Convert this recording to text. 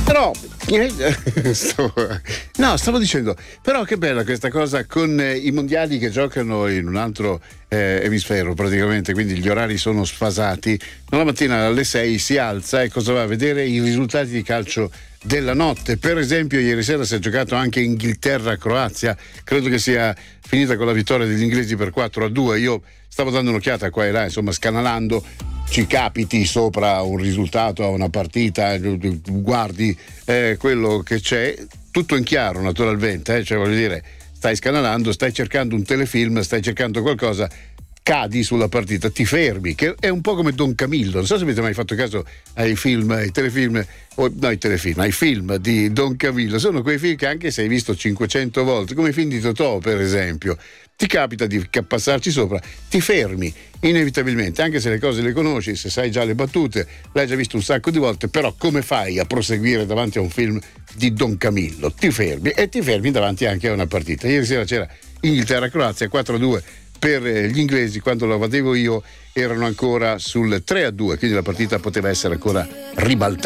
Però stavo dicendo, però che bella questa cosa con i mondiali che giocano in un altro emisfero praticamente, quindi gli orari sono sfasati. La mattina alle 6 si alza e cosa va a vedere? I risultati di calcio della notte. Per esempio ieri sera si è giocato anche Inghilterra-Croazia, credo che sia finita con la vittoria degli inglesi per 4-2. Io stavo dando un'occhiata qua e là, insomma, scanalando, ci capiti sopra un risultato a una partita, guardi quello che c'è, tutto in chiaro naturalmente, cioè voglio dire, stai scanalando, stai cercando un telefilm, stai cercando qualcosa, cadi sulla partita, ti fermi, che è un po' come Don Camillo. Non so se avete mai fatto caso ai film, ai telefilm, ai film di Don Camillo. Sono quei film che anche se hai visto 500 volte, come i film di Totò per esempio, ti capita di passarci sopra, ti fermi inevitabilmente, anche se le cose le conosci, se sai già le battute, l'hai già visto un sacco di volte, però come fai a proseguire davanti a un film di Don Camillo? Ti fermi, e ti fermi davanti anche a una partita. Ieri sera c'era Inghilterra-Croazia 4-2 per gli inglesi. Quando lo vedevo io erano ancora sul 3-2, quindi la partita poteva essere ancora ribaltata.